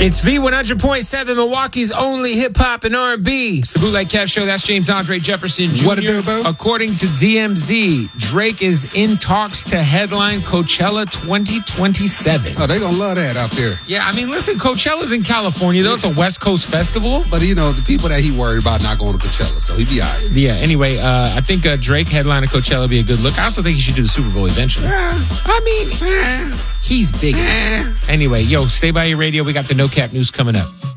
It's V100.7, Milwaukee's only hip-hop and R&B. It's the Bootleg Kev Show. That's James Andre Jefferson Jr. What it do, boo? According to DMZ, Drake is in talks to headline Coachella 2027. Oh, they gonna love that out there. Yeah, I mean, listen, Coachella's in California, though. It's a West Coast festival. But, the people that he worried about not going to Coachella, so he'd be all right. Yeah, anyway, I think Drake headline at Coachella would be a good look. I also think he should do the Super Bowl eventually. I mean, he's big. Anyway, stay by your radio. We got the No Cap News coming up.